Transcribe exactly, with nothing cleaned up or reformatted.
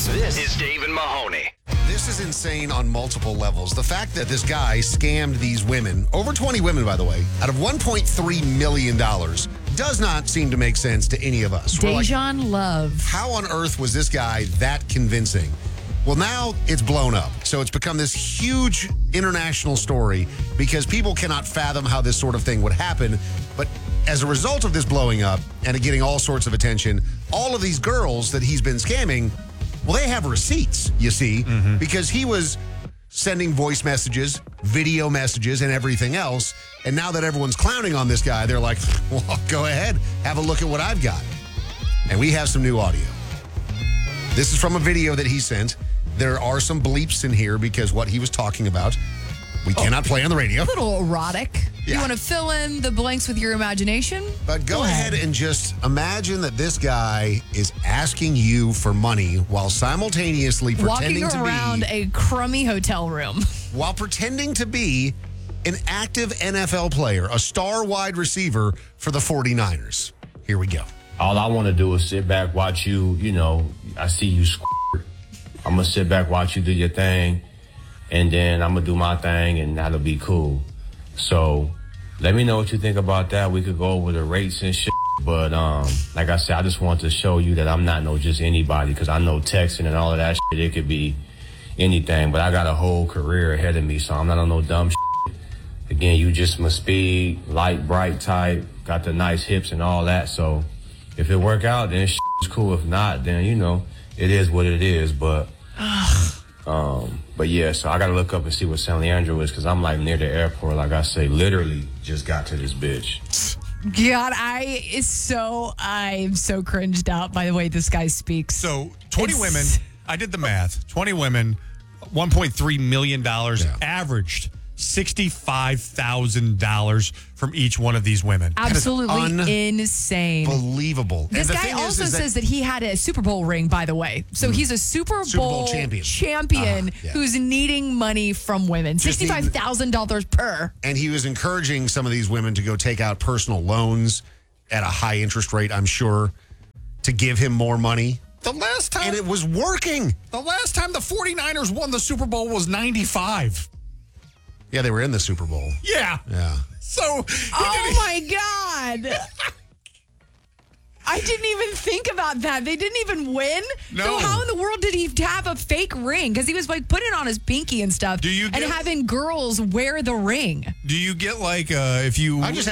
This, this is Dave and Mahoney. This is insane on multiple levels. The fact that this guy scammed these women, over twenty women, by the way, out of one point three million dollars does not seem to make sense to any of us. We're like, Dejan Love. how on earth was this guy that convincing? Well, now it's blown up. So it's become this huge international story because people cannot fathom how this sort of thing would happen. But as a result of this blowing up and it getting all sorts of attention, all of these girls that he's been scamming, well, they have receipts, you see, mm-hmm. because he was sending voice messages, video messages, and everything else. And now that everyone's clowning on this guy, they're like, well, go ahead, have a look at what I've got. And we have some new audio. This is from a video that he sent. There are some bleeps in here because what he was talking about, we oh, cannot play on the radio. A little erotic. Yeah. You want to fill in the blanks with your imagination? But go, go ahead. ahead and just imagine that this guy is asking you for money while simultaneously pretending Walking to be... around a crummy hotel room. While pretending to be an active N F L player, a star wide receiver for the forty-niners. Here we go. All I want to do is sit back, watch you, you know, I see you squirt. I'm going to sit back, watch you do your thing, and then I'm going to do my thing, and that'll be cool. So let me know what you think about that. We could go over the rates and shit. But um, like I said, I just want to show you that I'm not no just anybody, because I know texting and all of that shit, it could be anything. But I got a whole career ahead of me, so I'm not on no dumb shit. Again, you just my speed, light, bright type, got the nice hips and all that. So if it work out, then shit is cool. If not, then, you know, it is what it is. But um, but yeah, so I got to look up and see what San Leandro is, because I'm like near the airport. Like I say, literally just got to this bitch. God, I is so, I'm so cringed out by the way this guy speaks. So twenty It's- women, I did the math, twenty women, one point three million dollars, Yeah. averaged sixty-five thousand dollars from each one of these women. Absolutely insane. Unbelievable. This And the guy thing is, also is that- says that he had a Super Bowl ring, by the way. So he's a Super Bowl, Super Bowl champion. champion Uh-huh, yeah. who's needing money from women. Just need- sixty-five thousand dollars per. And he was encouraging some of these women to go take out personal loans at a high interest rate, I'm sure, to give him more money. The last time And it was working. the last time the forty-niners won the Super Bowl was ninety-five. Yeah, they were in the Super Bowl. Yeah. Yeah. So Oh my God. I didn't even think about that. They didn't even win. No. So how in the world did he have a fake ring? Because he was like putting it on his pinky and stuff. Do you and get- having girls wear the ring. do you get like uh, if you I just